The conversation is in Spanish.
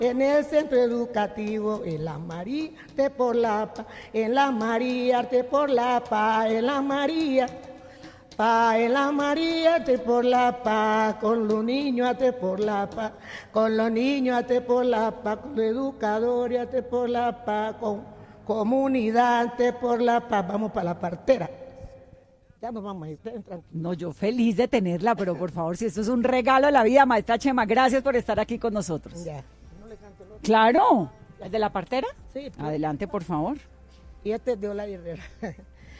en el centro educativo, en la María, arte por la paz, en la María, arte por la paz, en la María. En la María, arte por la paz, con los niños, arte por la paz, con los niños, arte por la paz, con los educadores, arte por la paz, con comunidad, arte por la paz. Vamos para la partera. Ya nos vamos a ir, tranquilos. No, yo feliz de tenerla, pero por favor, si esto es un regalo de la vida, maestra Chema, gracias por estar aquí con nosotros. Ya. ¿No le canto el otro? Claro, ¿el de la partera? Sí. Pues. Adelante, por favor. Y este es de Olay Herrera.